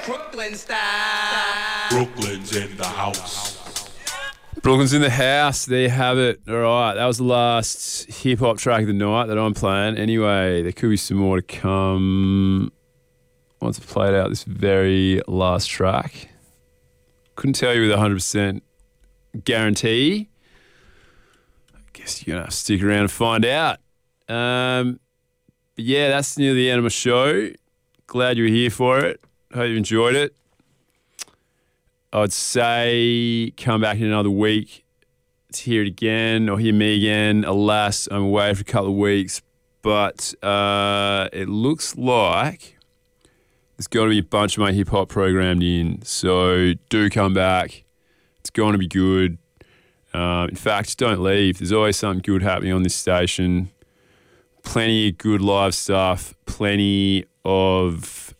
Brooklyn style. Brooklyn's in the house. Brooklyn's in the house. There you have it. All right, that was the last hip-hop track of the night that I'm playing. Anyway, there could be some more to come once I've played out this very last track. Couldn't tell you with 100% guarantee. I guess you're going to have to stick around and find out. But yeah, that's near the end of my show. Glad you were here for it. Hope you enjoyed it. I'd say come back in another week to hear it again or hear me again. Alas, I'm away for a couple of weeks, but it looks like there's going to be a bunch of my hip-hop programmed in, so do come back. It's going to be good. In fact, don't leave. There's always something good happening on this station. Plenty of good live stuff, plenty of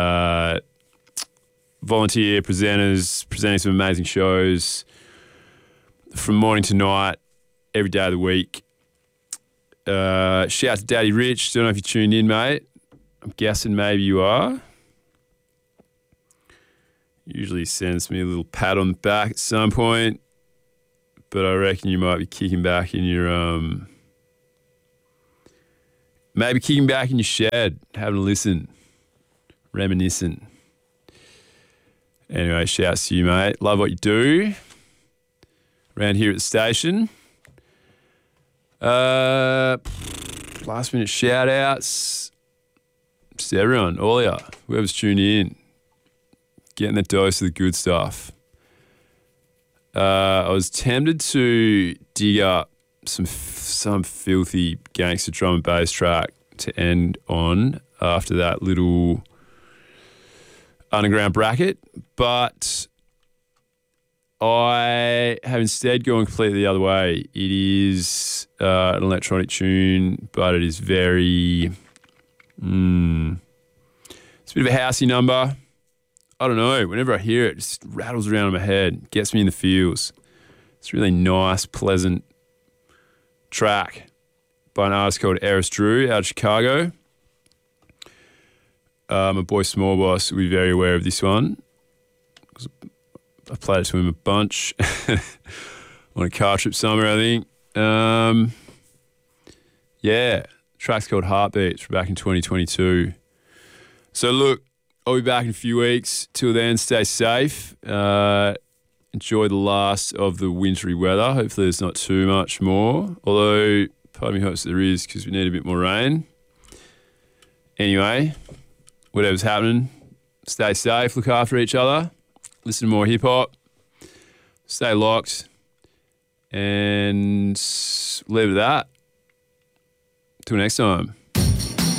volunteer presenters presenting some amazing shows from morning to night, every day of the week. Shout out to Daddy Rich. Don't know if you tuned in, mate. I'm guessing maybe you are. Usually sends me a little pat on the back at some point, but I reckon you might be kicking back in your maybe kicking back in your shed, having a listen, reminiscing. Anyway, shouts to you, mate. Love what you do around here at the station. Last minute shout outs. Just everyone, all of you, whoever's tuning in, getting that dose of the good stuff. I was tempted to dig up some filthy gangster drum and bass track to end on after that little underground bracket, but I have instead gone completely the other way. It is an electronic tune, but it is very it's a bit of a housey number. I don't know, whenever I hear it, it just rattles around in my head, gets me in the feels. It's a really nice, pleasant track by an artist called Eris Drew out of Chicago. My boy Small Boss will be very aware of this one. I played it to him a bunch on a car trip somewhere, I think. Yeah, the track's called Heartbeats from back in 2022. So look, I'll be back in a few weeks. Till then, stay safe. Enjoy the last of the wintry weather. Hopefully there's not too much more, although part of me hopes there is because we need a bit more rain. Anyway, whatever's happening, stay safe, look after each other, listen to more hip-hop, stay locked, and leave it at that. Till next time.